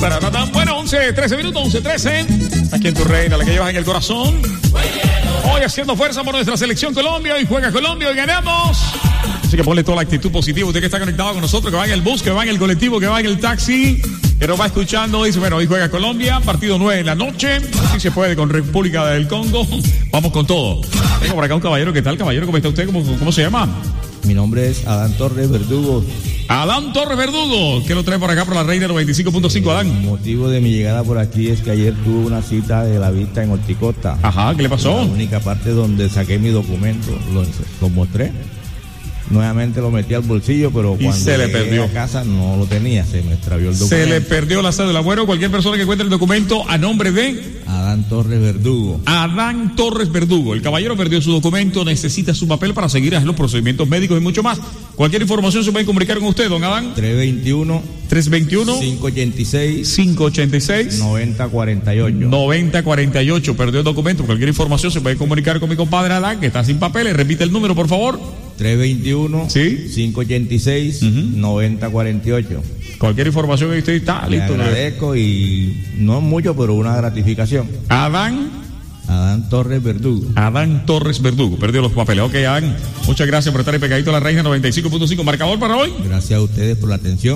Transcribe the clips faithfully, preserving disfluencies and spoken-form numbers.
Taratán. Bueno, once, trece minutos, once, trece. Aquí en tu reina, la que llevas en el corazón. Hoy haciendo fuerza por nuestra selección Colombia. Hoy juega Colombia, hoy ganamos. Así que ponle toda la actitud positiva. Usted que está conectado con nosotros, que va en el bus, que va en el colectivo, que va en el taxi, que nos va escuchando. Dice, bueno, hoy juega Colombia, partido nueve de la noche. Así se puede con República del Congo. Vamos con todo. Tengo por acá un caballero. ¿Qué tal, caballero? ¿Cómo está usted? ¿Cómo, cómo se llama? Mi nombre es Adán Torres Verdugo. Adán Torres Verdugo. ¿Qué lo trae por acá por la Reina noventa y cinco punto cinco, Adán? El motivo de mi llegada por aquí es que ayer tuve una cita de la vista en Horticota. Ajá, ¿qué le pasó? La única parte donde saqué mi documento, lo, lo mostré. Nuevamente lo metí al bolsillo, pero y cuando se le llegué perdió. a casa no lo tenía, se me extravió el documento. Se le perdió la cédula. Bueno, cualquier persona que encuentre el documento a nombre de Adán Torres Verdugo. Adán Torres Verdugo. El caballero perdió su documento, necesita su papel para seguir los procedimientos médicos y mucho más. Cualquier información se puede comunicar con usted, don Adán. tres veintiuno, tres veintiuno, cinco ochenta y seis, cinco ochenta y seis, noventa cuarenta y ocho. noventa cuarenta y ocho. Perdió el documento. Cualquier información se puede comunicar con mi compadre Adán, que está sin papeles. Repite el número, por favor. tres veintiuno, ¿sí? cinco ochenta y seis, uh-huh. noventa cuarenta y ocho. Cualquier información que usted está Le listo. agradezco y no mucho, pero una gratificación. Adán. Adán Torres Verdugo. Adán Torres Verdugo. Perdió los papeles. Ok, Adán. Muchas gracias por estar ahí pegadito a la Reina noventa y cinco punto cinco. Marcador para hoy. Gracias a ustedes por la atención.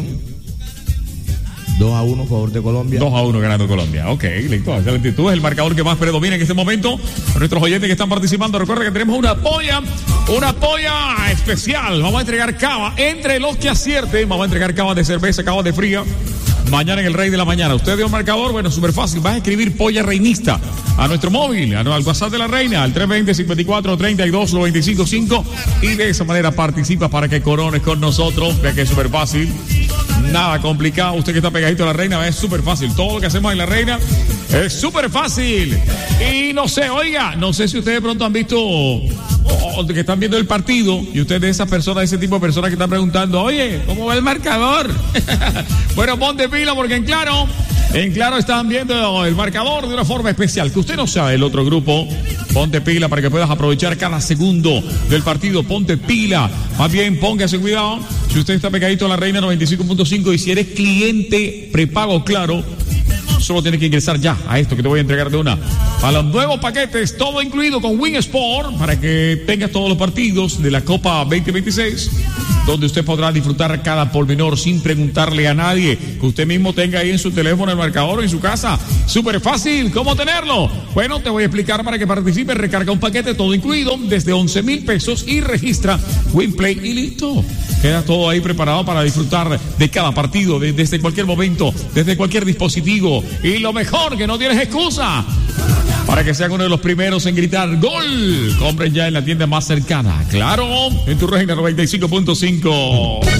dos a uno, favor de Colombia. dos a uno ganando Colombia. Ok, listo. Esa lentitud es el marcador que más predomina en este momento. A nuestros oyentes que están participando, recuerda que tenemos una polla, una polla especial. Vamos a entregar cava. Entre los que acierten, vamos a entregar cava de cerveza, cava de fría. Mañana en el Rey de la Mañana. Usted dio un marcador, bueno, súper fácil. Vas a escribir polla reinista a nuestro móvil, al WhatsApp de la Reina, al tres veinte, cincuenta y cuatro, treinta y dos, noventa y cinco cinco. Y de esa manera participa para que corones con nosotros. Vea que es súper fácil. Nada complicado. Usted que está pegadito a la Reina, es súper fácil. Todo lo que hacemos en la Reina es súper fácil. Y no sé, oiga, no sé si ustedes de pronto han visto o que están viendo el partido y ustedes de esas personas, de ese tipo de personas que están preguntando, oye, ¿cómo va el marcador? Bueno, ponte pila porque en Claro, en Claro están viendo el marcador de una forma especial, que usted no sabe el otro grupo. Ponte pila para que puedas aprovechar cada segundo del partido. Ponte pila. Más bien, póngase cuidado. Si usted está pegadito a la Reina noventa y cinco punto cinco y si eres cliente prepago Claro, solo tienes que ingresar ya a esto que te voy a entregar de una. A los nuevos paquetes, todo incluido con Win Sport, para que tengas todos los partidos de la Copa veinte veintiséis, donde usted podrá disfrutar cada pormenor sin preguntarle a nadie, que usted mismo tenga ahí en su teléfono el marcador o en su casa. Súper fácil. ¿Cómo tenerlo? Bueno, te voy a explicar para que participes. Recarga un paquete todo incluido desde once mil pesos y registra WinPlay y listo. Queda todo ahí preparado para disfrutar de cada partido, de, desde cualquier momento, desde cualquier dispositivo. Y lo mejor, que no tienes excusa para que sean uno de los primeros en gritar ¡Gol! Compren ya en la tienda más cercana. Claro, en tu Reina noventa y cinco punto cinco.